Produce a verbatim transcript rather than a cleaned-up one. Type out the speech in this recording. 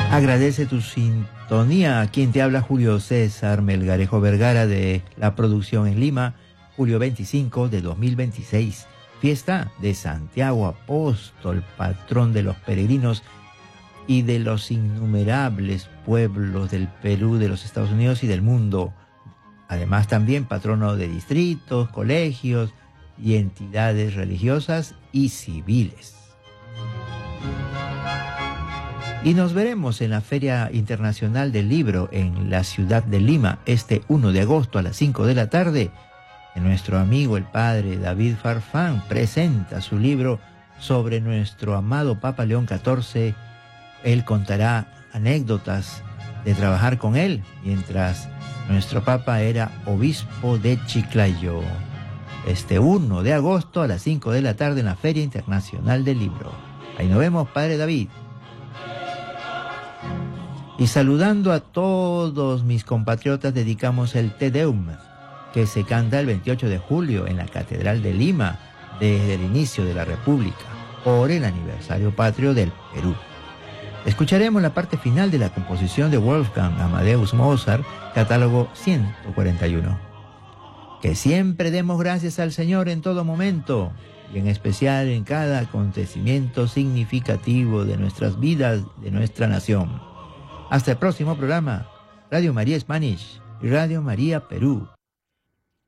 Agradece tu sintonía. Quien te habla, Julio César Melgarejo Vergara, de la producción en Lima, julio veinticinco de dos mil veintiséis. Fiesta de Santiago Apóstol, patrón de los peregrinos y de los innumerables pueblos del Perú, de los Estados Unidos y del mundo. Además, también patrono de distritos, colegios y entidades religiosas y civiles. Y nos veremos en la Feria Internacional del Libro en la ciudad de Lima este primero de agosto a las cinco de la tarde. Nuestro amigo el padre David Farfán presenta su libro sobre nuestro amado Papa León catorce. Él contará anécdotas de trabajar con él mientras nuestro Papa era obispo de Chiclayo. Este primero de agosto a las cinco de la tarde en la Feria Internacional del Libro. Ahí nos vemos, padre David. Y saludando a todos mis compatriotas, dedicamos el Te Deum, que se canta el veintiocho de julio en la Catedral de Lima, desde el inicio de la República, por el aniversario patrio del Perú. Escucharemos la parte final de la composición de Wolfgang Amadeus Mozart, catálogo ciento cuarenta y uno. Que siempre demos gracias al Señor en todo momento, y en especial en cada acontecimiento significativo de nuestras vidas, de nuestra nación. Hasta el próximo programa, Radio María Spanish y Radio María Perú.